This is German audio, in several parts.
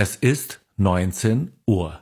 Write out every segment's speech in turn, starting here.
Es ist 19 Uhr.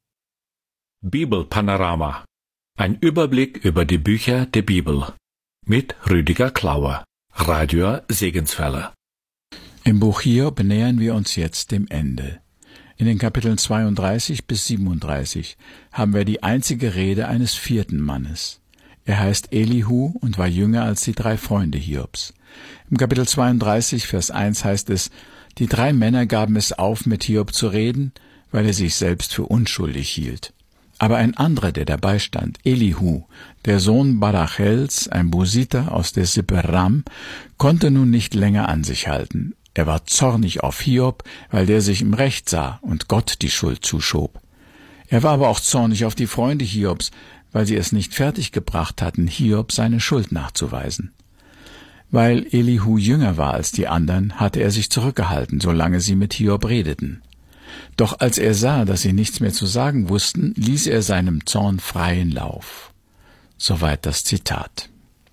Bibelpanorama. Ein Überblick über die Bücher der Bibel. Mit Rüdiger Klauer, Radio Segenswelle. Im Buch Hiob nähern wir uns jetzt dem Ende. In den Kapiteln 32 bis 37 haben wir die einzige Rede eines vierten Mannes. Er heißt Elihu und war jünger als die 3 Freunde Hiobs. Im Kapitel 32, Vers 1 heißt es: Die 3 Männer gaben es auf, mit Hiob zu reden, weil er sich selbst für unschuldig hielt. Aber ein anderer, der dabei stand, Elihu, der Sohn Barachels, ein Busiter aus der Sippe Ram, konnte nun nicht länger an sich halten. Er war zornig auf Hiob, weil der sich im Recht sah und Gott die Schuld zuschob. Er war aber auch zornig auf die Freunde Hiobs, weil sie es nicht fertiggebracht hatten, Hiob seine Schuld nachzuweisen. Weil Elihu jünger war als die anderen, hatte er sich zurückgehalten, solange sie mit Hiob redeten. Doch als er sah, dass sie nichts mehr zu sagen wussten, ließ er seinem Zorn freien Lauf. Soweit das Zitat.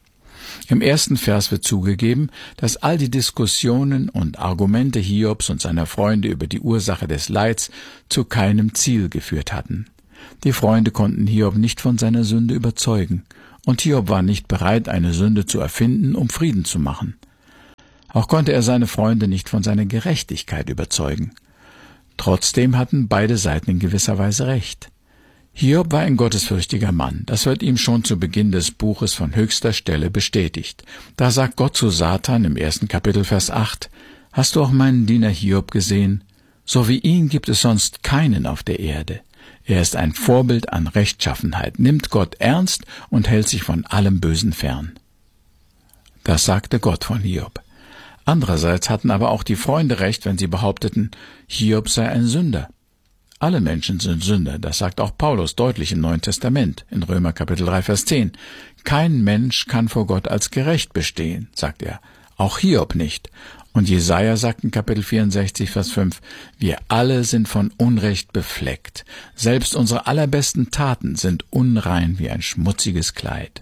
Im ersten Vers wird zugegeben, dass all die Diskussionen und Argumente Hiobs und seiner Freunde über die Ursache des Leids zu keinem Ziel geführt hatten. Die Freunde konnten Hiob nicht von seiner Sünde überzeugen, und Hiob war nicht bereit, eine Sünde zu erfinden, um Frieden zu machen. Auch konnte er seine Freunde nicht von seiner Gerechtigkeit überzeugen. Trotzdem hatten beide Seiten in gewisser Weise recht. Hiob war ein gottesfürchtiger Mann. Das wird ihm schon zu Beginn des Buches von höchster Stelle bestätigt. Da sagt Gott zu Satan im 1. Kapitel, Vers 8, »Hast du auch meinen Diener Hiob gesehen? So wie ihn gibt es sonst keinen auf der Erde. Er ist ein Vorbild an Rechtschaffenheit, nimmt Gott ernst und hält sich von allem Bösen fern.« Das sagte Gott von Hiob. Andererseits hatten aber auch die Freunde recht, wenn sie behaupteten, Hiob sei ein Sünder. Alle Menschen sind Sünder, das sagt auch Paulus deutlich im Neuen Testament, in Römer Kapitel 3, Vers 10. Kein Mensch kann vor Gott als gerecht bestehen, sagt er, auch Hiob nicht. Und Jesaja sagt in Kapitel 64, Vers 5, wir alle sind von Unrecht befleckt. Selbst unsere allerbesten Taten sind unrein wie ein schmutziges Kleid.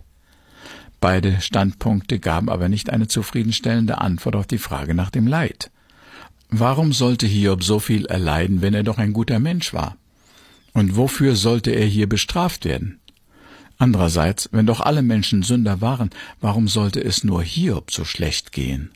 Beide Standpunkte gaben aber nicht eine zufriedenstellende Antwort auf die Frage nach dem Leid. Warum sollte Hiob so viel erleiden, wenn er doch ein guter Mensch war? Und wofür sollte er hier bestraft werden? Andererseits, wenn doch alle Menschen Sünder waren, warum sollte es nur Hiob so schlecht gehen?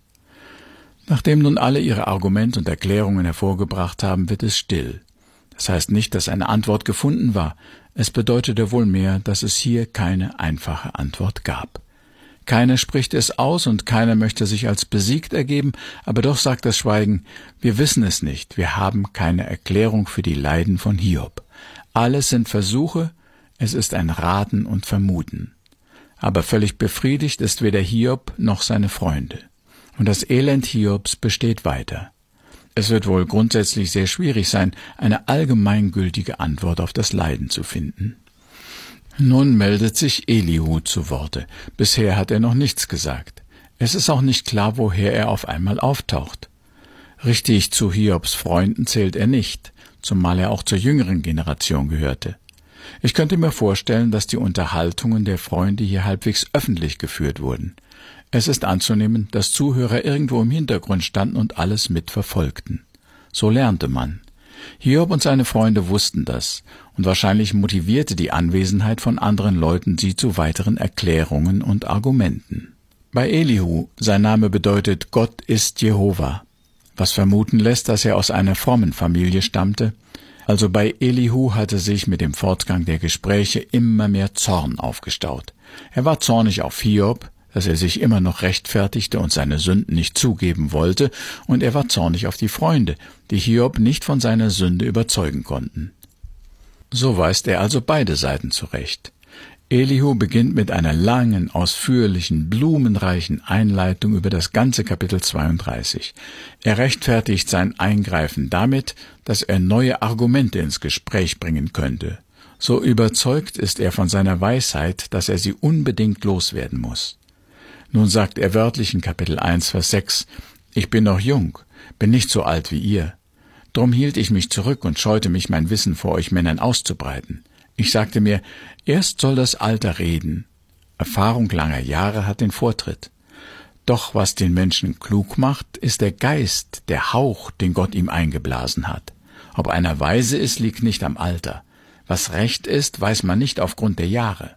Nachdem nun alle ihre Argumente und Erklärungen hervorgebracht haben, wird es still. Das heißt nicht, dass eine Antwort gefunden war. Es bedeutete wohl mehr, dass es hier keine einfache Antwort gab. Keiner spricht es aus und keiner möchte sich als besiegt ergeben, aber doch sagt das Schweigen, wir wissen es nicht, wir haben keine Erklärung für die Leiden von Hiob. Alles sind Versuche, es ist ein Raten und Vermuten. Aber völlig befriedigt ist weder Hiob noch seine Freunde. Und das Elend Hiobs besteht weiter. Es wird wohl grundsätzlich sehr schwierig sein, eine allgemeingültige Antwort auf das Leiden zu finden. Nun meldet sich Elihu zu Worte. Bisher hat er noch nichts gesagt. Es ist auch nicht klar, woher er auf einmal auftaucht. Richtig zu Hiobs Freunden zählt er nicht, zumal er auch zur jüngeren Generation gehörte. Ich könnte mir vorstellen, dass die Unterhaltungen der Freunde hier halbwegs öffentlich geführt wurden. Es ist anzunehmen, dass Zuhörer irgendwo im Hintergrund standen und alles mitverfolgten. So lernte man. Hiob und seine Freunde wussten das, und wahrscheinlich motivierte die Anwesenheit von anderen Leuten sie zu weiteren Erklärungen und Argumenten. Bei Elihu, sein Name bedeutet Gott ist Jehova, was vermuten lässt, dass er aus einer frommen Familie stammte. Also bei Elihu hatte sich mit dem Fortgang der Gespräche immer mehr Zorn aufgestaut. Er war zornig auf Hiob, dass er sich immer noch rechtfertigte und seine Sünden nicht zugeben wollte, und er war zornig auf die Freunde, die Hiob nicht von seiner Sünde überzeugen konnten. So weist er also beide Seiten zurecht. Elihu beginnt mit einer langen, ausführlichen, blumenreichen Einleitung über das ganze Kapitel 32. Er rechtfertigt sein Eingreifen damit, dass er neue Argumente ins Gespräch bringen könnte. So überzeugt ist er von seiner Weisheit, dass er sie unbedingt loswerden muss. Nun sagt er wörtlich in Kapitel 1, Vers 6, »Ich bin noch jung, bin nicht so alt wie ihr. Drum hielt ich mich zurück und scheute mich, mein Wissen vor euch Männern auszubreiten. Ich sagte mir, erst soll das Alter reden. Erfahrung langer Jahre hat den Vortritt. Doch was den Menschen klug macht, ist der Geist, der Hauch, den Gott ihm eingeblasen hat. Ob einer weise ist, liegt nicht am Alter. Was recht ist, weiß man nicht aufgrund der Jahre.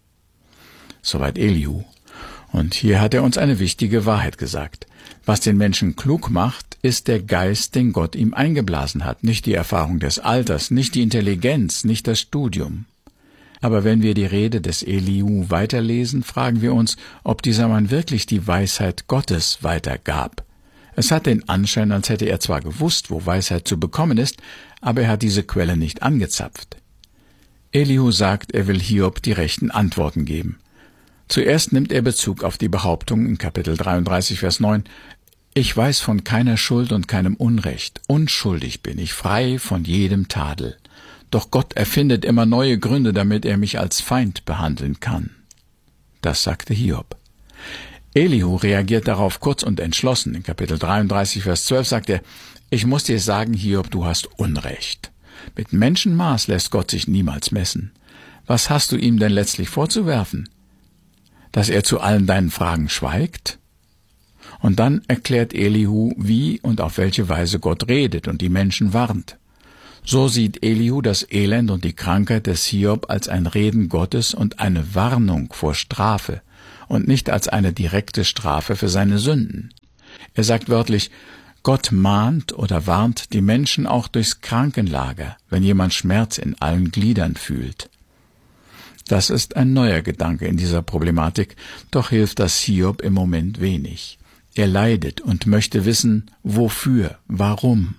Soweit Elihu. Und hier hat er uns eine wichtige Wahrheit gesagt. Was den Menschen klug macht, ist der Geist, den Gott ihm eingeblasen hat, nicht die Erfahrung des Alters, nicht die Intelligenz, nicht das Studium. Aber wenn wir die Rede des Elihu weiterlesen, fragen wir uns, ob dieser Mann wirklich die Weisheit Gottes weitergab. Es hat den Anschein, als hätte er zwar gewusst, wo Weisheit zu bekommen ist, aber er hat diese Quelle nicht angezapft. Elihu sagt, er will Hiob die rechten Antworten geben. Zuerst nimmt er Bezug auf die Behauptung in Kapitel 33, Vers 9, »Ich weiß von keiner Schuld und keinem Unrecht. Unschuldig bin ich, frei von jedem Tadel. Doch Gott erfindet immer neue Gründe, damit er mich als Feind behandeln kann.« Das sagte Hiob. Elihu reagiert darauf kurz und entschlossen. In Kapitel 33, Vers 12 sagt er, »Ich muss dir sagen, Hiob, du hast Unrecht. Mit Menschenmaß lässt Gott sich niemals messen. Was hast du ihm denn letztlich vorzuwerfen? Dass er zu allen deinen Fragen schweigt?« Und dann erklärt Elihu, wie und auf welche Weise Gott redet und die Menschen warnt. So sieht Elihu das Elend und die Krankheit des Hiob als ein Reden Gottes und eine Warnung vor Strafe und nicht als eine direkte Strafe für seine Sünden. Er sagt wörtlich, Gott mahnt oder warnt die Menschen auch durchs Krankenlager, wenn jemand Schmerz in allen Gliedern fühlt. Das ist ein neuer Gedanke in dieser Problematik, doch hilft das Hiob im Moment wenig. Er leidet und möchte wissen, wofür, warum.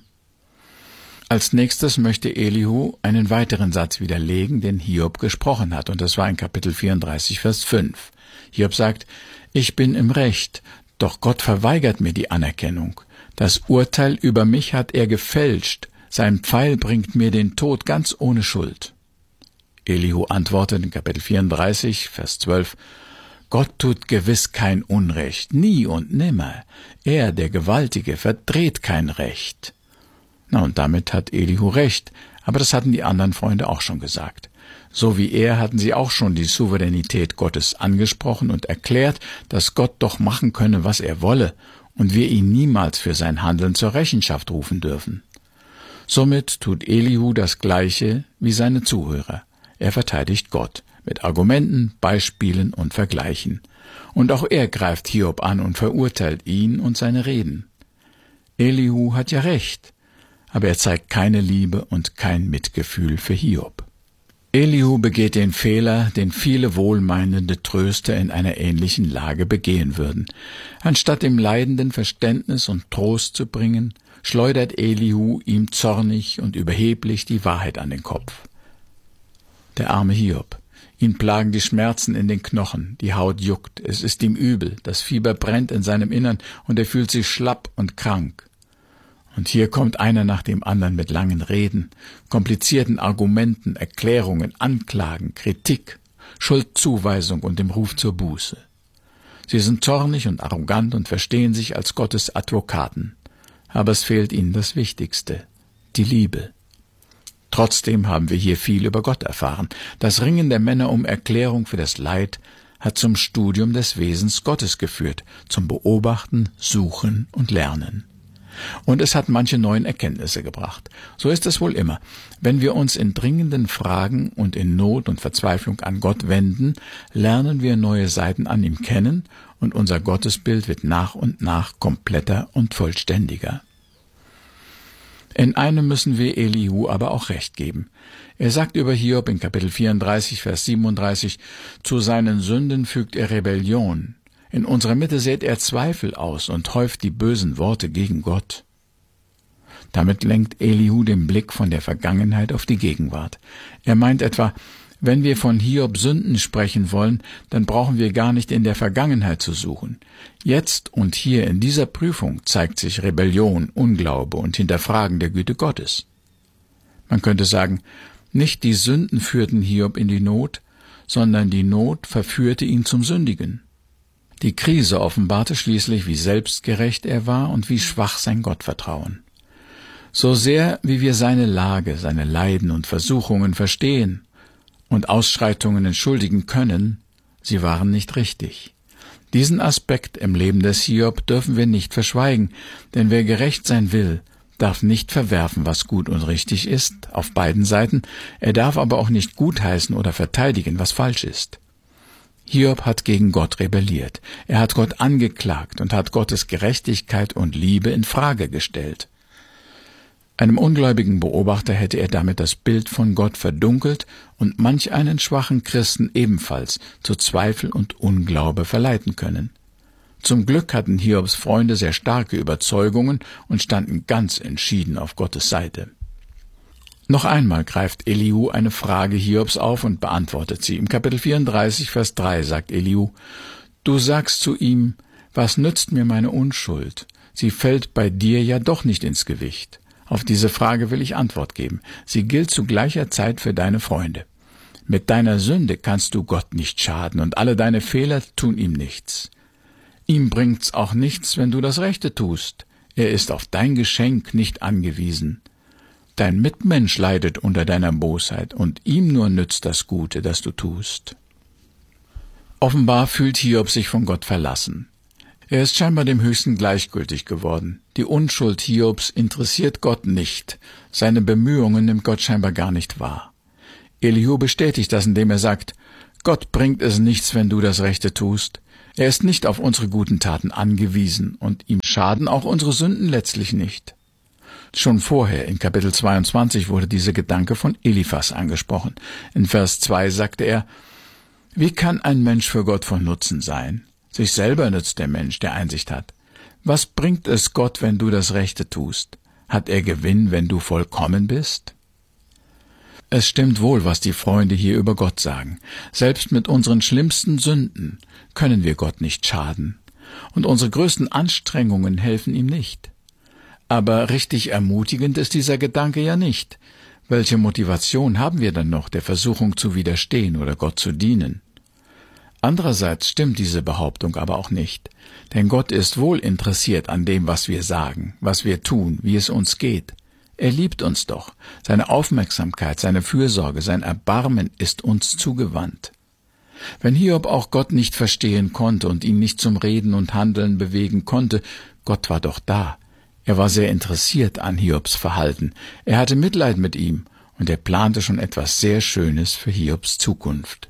Als nächstes möchte Elihu einen weiteren Satz widerlegen, den Hiob gesprochen hat, und das war in Kapitel 34, Vers 5. Hiob sagt, »Ich bin im Recht, doch Gott verweigert mir die Anerkennung. Das Urteil über mich hat er gefälscht, sein Pfeil bringt mir den Tod ganz ohne Schuld.« Elihu antwortet in Kapitel 34, Vers 12, »Gott tut gewiss kein Unrecht, nie und nimmer. Er, der Gewaltige, verdreht kein Recht.« Na, und damit hat Elihu recht, aber das hatten die anderen Freunde auch schon gesagt. So wie er hatten sie auch schon die Souveränität Gottes angesprochen und erklärt, dass Gott doch machen könne, was er wolle, und wir ihn niemals für sein Handeln zur Rechenschaft rufen dürfen. Somit tut Elihu das Gleiche wie seine Zuhörer. Er verteidigt Gott mit Argumenten, Beispielen und Vergleichen. Und auch er greift Hiob an und verurteilt ihn und seine Reden. Elihu hat ja recht, aber er zeigt keine Liebe und kein Mitgefühl für Hiob. Elihu begeht den Fehler, den viele wohlmeinende Tröster in einer ähnlichen Lage begehen würden. Anstatt dem Leidenden Verständnis und Trost zu bringen, schleudert Elihu ihm zornig und überheblich die Wahrheit an den Kopf. Der arme Hiob. Ihn plagen die Schmerzen in den Knochen, die Haut juckt, es ist ihm übel, das Fieber brennt in seinem Innern und er fühlt sich schlapp und krank. Und hier kommt einer nach dem anderen mit langen Reden, komplizierten Argumenten, Erklärungen, Anklagen, Kritik, Schuldzuweisung und dem Ruf zur Buße. Sie sind zornig und arrogant und verstehen sich als Gottes Advokaten. Aber es fehlt ihnen das Wichtigste, die Liebe. Trotzdem haben wir hier viel über Gott erfahren. Das Ringen der Männer um Erklärung für das Leid hat zum Studium des Wesens Gottes geführt, zum Beobachten, Suchen und Lernen. Und es hat manche neuen Erkenntnisse gebracht. So ist es wohl immer. Wenn wir uns in dringenden Fragen und in Not und Verzweiflung an Gott wenden, lernen wir neue Seiten an ihm kennen und unser Gottesbild wird nach und nach kompletter und vollständiger. In einem müssen wir Elihu aber auch recht geben. Er sagt über Hiob in Kapitel 34, Vers 37, zu seinen Sünden fügt er Rebellion. In unserer Mitte sät er Zweifel aus und häuft die bösen Worte gegen Gott. Damit lenkt Elihu den Blick von der Vergangenheit auf die Gegenwart. Er meint etwa, wenn wir von Hiob Sünden sprechen wollen, dann brauchen wir gar nicht in der Vergangenheit zu suchen. Jetzt und hier in dieser Prüfung zeigt sich Rebellion, Unglaube und Hinterfragen der Güte Gottes. Man könnte sagen, nicht die Sünden führten Hiob in die Not, sondern die Not verführte ihn zum Sündigen. Die Krise offenbarte schließlich, wie selbstgerecht er war und wie schwach sein Gottvertrauen. So sehr, wie wir seine Lage, seine Leiden und Versuchungen verstehen und Ausschreitungen entschuldigen können, sie waren nicht richtig. Diesen Aspekt im Leben des Hiob dürfen wir nicht verschweigen, denn wer gerecht sein will, darf nicht verwerfen, was gut und richtig ist, auf beiden Seiten, er darf aber auch nicht gutheißen oder verteidigen, was falsch ist. Hiob hat gegen Gott rebelliert, er hat Gott angeklagt und hat Gottes Gerechtigkeit und Liebe in Frage gestellt. Einem ungläubigen Beobachter hätte er damit das Bild von Gott verdunkelt und manch einen schwachen Christen ebenfalls zu Zweifel und Unglaube verleiten können. Zum Glück hatten Hiobs Freunde sehr starke Überzeugungen und standen ganz entschieden auf Gottes Seite. Noch einmal greift Elihu eine Frage Hiobs auf und beantwortet sie. Im Kapitel 34, Vers 3 sagt Elihu: Du sagst zu ihm, was nützt mir meine Unschuld? Sie fällt bei dir ja doch nicht ins Gewicht. Auf diese Frage will ich Antwort geben. Sie gilt zu gleicher Zeit für deine Freunde. Mit deiner Sünde kannst du Gott nicht schaden und alle deine Fehler tun ihm nichts. Ihm bringt's auch nichts, wenn du das Rechte tust. Er ist auf dein Geschenk nicht angewiesen. Dein Mitmensch leidet unter deiner Bosheit und ihm nur nützt das Gute, das du tust. Offenbar fühlt Hiob sich von Gott verlassen. Er ist scheinbar dem Höchsten gleichgültig geworden. Die Unschuld Hiobs interessiert Gott nicht. Seine Bemühungen nimmt Gott scheinbar gar nicht wahr. Elihu bestätigt das, indem er sagt: Gott bringt es nichts, wenn du das Rechte tust. Er ist nicht auf unsere guten Taten angewiesen und ihm schaden auch unsere Sünden letztlich nicht. Schon vorher, in Kapitel 22, wurde dieser Gedanke von Eliphas angesprochen. In Vers 2 sagte er: Wie kann ein Mensch für Gott von Nutzen sein? Sich selber nützt der Mensch, der Einsicht hat. Was bringt es Gott, wenn du das Rechte tust? Hat er Gewinn, wenn du vollkommen bist? Es stimmt wohl, was die Freunde hier über Gott sagen. Selbst mit unseren schlimmsten Sünden können wir Gott nicht schaden. Und unsere größten Anstrengungen helfen ihm nicht. Aber richtig ermutigend ist dieser Gedanke ja nicht. Welche Motivation haben wir dann noch, der Versuchung zu widerstehen oder Gott zu dienen? Andererseits stimmt diese Behauptung aber auch nicht, denn Gott ist wohl interessiert an dem, was wir sagen, was wir tun, wie es uns geht. Er liebt uns doch. Seine Aufmerksamkeit, seine Fürsorge, sein Erbarmen ist uns zugewandt. Wenn Hiob auch Gott nicht verstehen konnte und ihn nicht zum Reden und Handeln bewegen konnte, Gott war doch da. Er war sehr interessiert an Hiobs Verhalten. Er hatte Mitleid mit ihm und er plante schon etwas sehr Schönes für Hiobs Zukunft.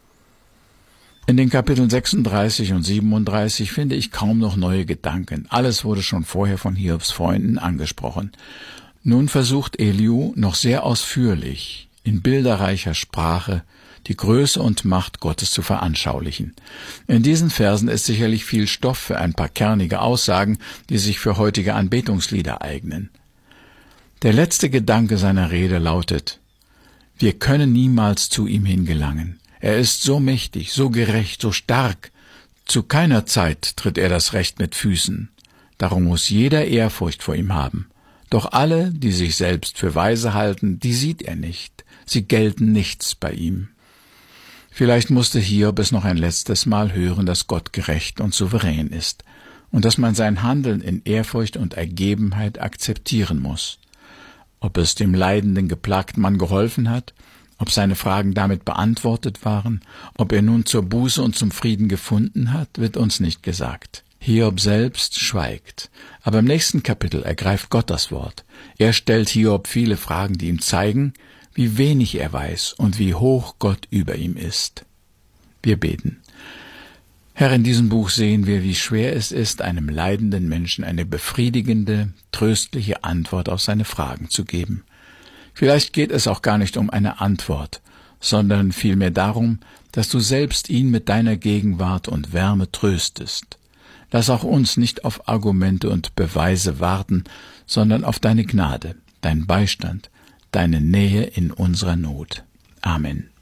In den Kapiteln 36 und 37 finde ich kaum noch neue Gedanken. Alles wurde schon vorher von Hiobs Freunden angesprochen. Nun versucht Elihu noch sehr ausführlich, in bilderreicher Sprache, die Größe und Macht Gottes zu veranschaulichen. In diesen Versen ist sicherlich viel Stoff für ein paar kernige Aussagen, die sich für heutige Anbetungslieder eignen. Der letzte Gedanke seiner Rede lautet: Wir können niemals zu ihm hingelangen. Er ist so mächtig, so gerecht, so stark. Zu keiner Zeit tritt er das Recht mit Füßen. Darum muss jeder Ehrfurcht vor ihm haben. Doch alle, die sich selbst für weise halten, die sieht er nicht. Sie gelten nichts bei ihm. Vielleicht musste Hiob es noch ein letztes Mal hören, dass Gott gerecht und souverän ist und dass man sein Handeln in Ehrfurcht und Ergebenheit akzeptieren muss. Ob es dem leidenden, geplagten Mann geholfen hat, ob seine Fragen damit beantwortet waren, ob er nun zur Buße und zum Frieden gefunden hat, wird uns nicht gesagt. Hiob selbst schweigt, aber im nächsten Kapitel ergreift Gott das Wort. Er stellt Hiob viele Fragen, die ihm zeigen, wie wenig er weiß und wie hoch Gott über ihm ist. Wir beten. Herr, in diesem Buch sehen wir, wie schwer es ist, einem leidenden Menschen eine befriedigende, tröstliche Antwort auf seine Fragen zu geben. Vielleicht geht es auch gar nicht um eine Antwort, sondern vielmehr darum, dass du selbst ihn mit deiner Gegenwart und Wärme tröstest. Lass auch uns nicht auf Argumente und Beweise warten, sondern auf deine Gnade, deinen Beistand, deine Nähe in unserer Not. Amen.